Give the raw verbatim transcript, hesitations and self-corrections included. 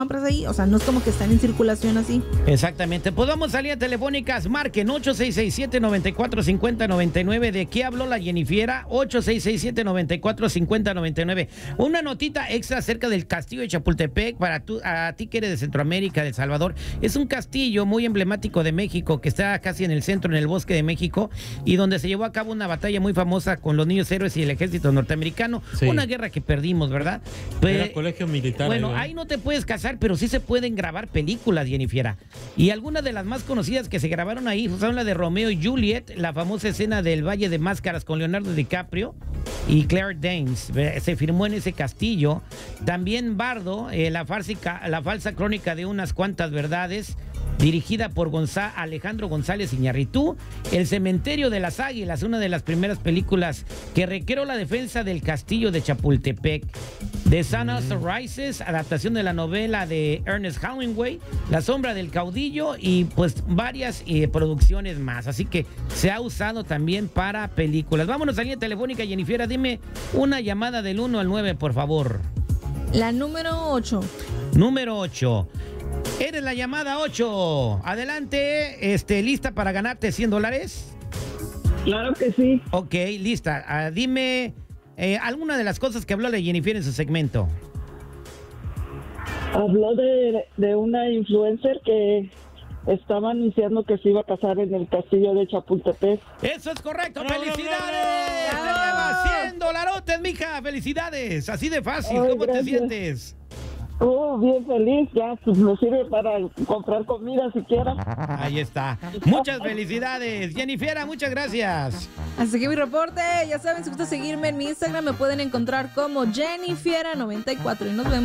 compras ahí, o sea, no es como que están en circulación así. Exactamente. Pues vamos a líneas telefónicas, marquen ocho seis seis siete, nueve cuatro cinco cero nueve nueve. ¿De qué habló la Jennifiera? ocho seis seis siete, nueve cuatro cinco cero nueve nueve. Una notita extra acerca del castillo de Chapultepec para tú, a ti que eres de Centroamérica, de El Salvador. Es un castillo muy emblemático de México que está casi en el centro, en el bosque de México, y donde se llevó a cabo una batalla muy famosa con los niños héroes y el ejército norteamericano. Sí. Una guerra que perdimos, ¿verdad? Pues, era colegio militar. Bueno, ahí, ahí no te puedes casar, pero sí se pueden grabar películas, Jennifiera. Y algunas de las más conocidas que se grabaron ahí son la de Romeo y Juliet, la famosa escena del Valle de Máscaras con Leonardo DiCaprio y Claire Danes. Se filmó en ese castillo. También Bardo, eh, la, farsica, la falsa crónica de unas cuantas verdades, dirigida por Gonzá, Alejandro González Iñárritu. El cementerio de las águilas, una de las primeras películas que recreó la defensa del castillo de Chapultepec. The Sun Also Rises, adaptación de la novela de Ernest Hemingway, La sombra del caudillo, y pues varias eh, producciones más. Así que se ha usado también para películas. Vámonos a línea telefónica, Jennifiera, dime una llamada del uno al nueve, por favor. La número ocho. Número ocho. Eres la llamada ocho. Adelante, este, ¿lista para ganarte cien dólares? Claro que sí. Ok, lista. Uh, dime eh, alguna de las cosas que habló la Jennifiera en su segmento. Habló de, de una influencer que estaba anunciando que se iba a casar en el castillo de Chapultepec. ¡Eso es correcto! ¡Felicidades! ¡Te llevas cien dolarotes, mija! ¡Felicidades! Así de fácil. Ay, ¿cómo gracias. Te sientes? Oh, bien feliz, ya pues me sirve para comprar comida siquiera. Ahí está. Muchas felicidades, Jennifiera, muchas gracias. Así que mi reporte, ya saben, si gusta seguirme en mi Instagram, me pueden encontrar como Jennifiera noventa y cuatro y nos vemos.